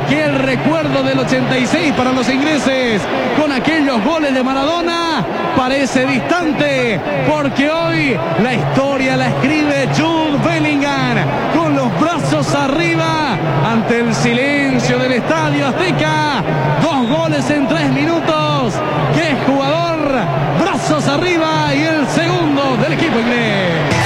aquel recuerdo del 86 para los ingleses, con aquellos goles de Maradona, parece distante, porque hoy la historia la escribe Jude Bellingham, con los brazos arriba, ante el silencio del Estadio Azteca. 2 goles en 3 minutos. ¡Qué jugador! Brazos arriba, y el segundo del equipo inglés.